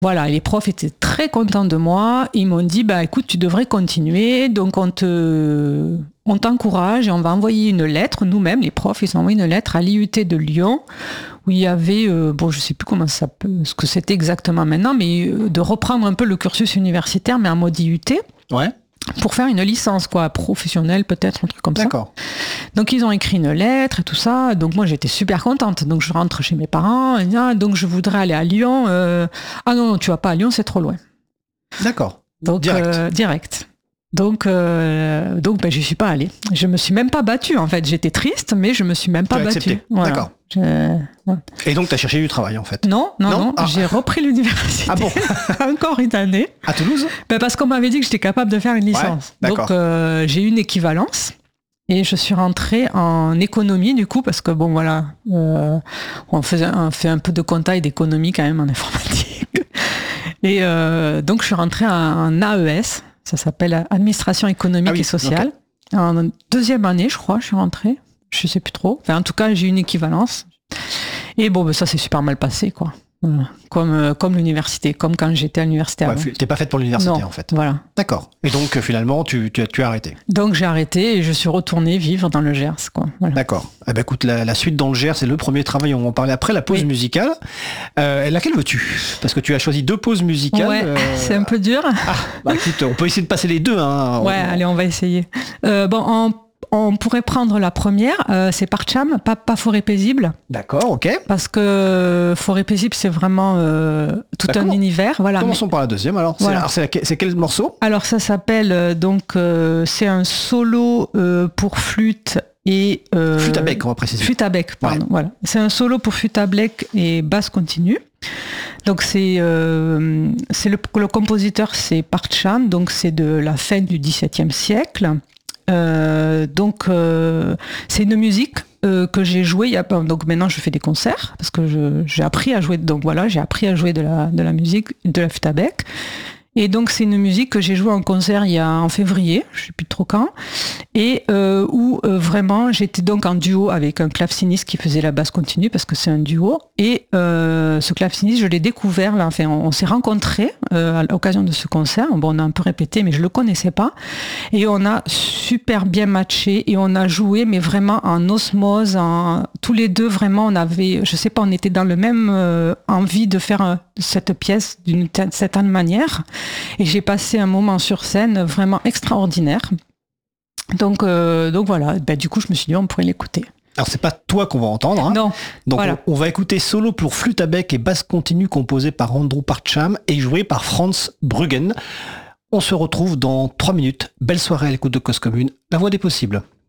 Voilà, et les profs étaient très contents de moi. Ils m'ont dit, bah écoute, tu devrais continuer. Donc on t'encourage et on va envoyer une lettre. Nous-mêmes, les profs, ils ont envoyé une lettre à l'IUT de Lyon où il y avait, je sais plus ce que c'était exactement maintenant, mais de reprendre un peu le cursus universitaire, mais en mode IUT. Ouais. Pour faire une licence, professionnelle peut-être, un truc comme ça. D'accord. Donc ils ont écrit une lettre et tout ça. Donc moi j'étais super contente. Donc je rentre chez mes parents. Et, donc je voudrais aller à Lyon. Ah non, tu vas pas à Lyon, c'est trop loin. D'accord. Donc direct. Donc je suis pas allée. Je me suis même pas battue en fait. J'étais triste, mais je me suis même pas battue. Voilà. D'accord. Et donc tu as cherché du travail en fait? Non. J'ai repris l'université. Ah bon? Encore une année. À Toulouse? Parce qu'on m'avait dit que j'étais capable de faire une licence. Ouais, donc j'ai eu une équivalence. Et je suis rentrée en économie du coup, parce que on fait un peu de compta et d'économie quand même en informatique. Et donc je suis rentrée en AES, ça s'appelle Administration économique et sociale. Okay. En deuxième année, je crois, je suis rentrée. Je sais plus trop. Enfin, en tout cas, j'ai eu une équivalence. Et ça s'est super mal passé, quoi. Comme l'université, comme quand j'étais à l'université avant. T'es pas faite pour l'université, non, en fait. Voilà. D'accord. Et donc, finalement, tu as arrêté. Donc, j'ai arrêté et je suis retournée vivre dans le Gers, quoi. Voilà. D'accord. Eh ben, écoute, la suite dans le Gers, c'est le premier travail. On va en parler après la pause musicale. Laquelle veux-tu? Parce que tu as choisi 2 pauses musicales. Ouais, c'est un peu dur. Écoute, on peut essayer de passer les 2. Hein. Ouais, allez, on va essayer. On pourrait prendre la première, c'est Partcham, pas Forêt paisible. D'accord, ok. Parce que Forêt paisible, c'est vraiment tout un univers. Voilà. Commençons par la deuxième alors. Voilà. C'est quel morceau? Alors ça s'appelle c'est un solo pour flûte et... flûte à bec, on va préciser. Flûte à bec, pardon. Ouais. Voilà. C'est un solo pour flûte à bec et basse continue. Donc c'est le compositeur, c'est Partcham, donc c'est de la fin du XVIIe siècle. C'est une musique que j'ai jouée donc maintenant je fais des concerts parce que j'ai appris à jouer, donc voilà, j'ai appris à jouer de la musique, de la flûte à bec. Et donc c'est une musique que j'ai jouée en concert en février, je sais plus trop quand, et où vraiment j'étais donc en duo avec un claveciniste qui faisait la basse continue parce que c'est un duo. Et ce claveciniste, je l'ai découvert là, enfin on s'est rencontrés à l'occasion de ce concert. Bon, on a un peu répété, mais je le connaissais pas. Et on a super bien matché et on a joué, mais vraiment en osmose, tous les deux vraiment on avait, je sais pas, on était dans le même envie de faire cette pièce d'une certaine manière. Et j'ai passé un moment sur scène vraiment extraordinaire. Donc voilà, du coup je me suis dit on pourrait l'écouter. Alors c'est pas toi qu'on va entendre. Hein. Non. Donc voilà. on va écouter solo pour flûte à bec et basse continue composé par Andrew Partcham et joué par Franz Bruggen. On se retrouve dans 3 minutes. Belle soirée à l'écoute de Cause Commune, la voix des possibles.